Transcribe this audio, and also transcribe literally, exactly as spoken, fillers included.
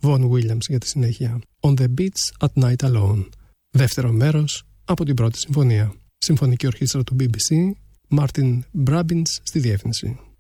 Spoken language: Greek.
Vaughan Williams για τη συνέχεια. On the Beach at Night Alone. Δεύτερο μέρος από την πρώτη συμφωνία. Συμφωνική ορχήστρα του μπι μπι σι, Martin Brabbins στη διεύθυνση.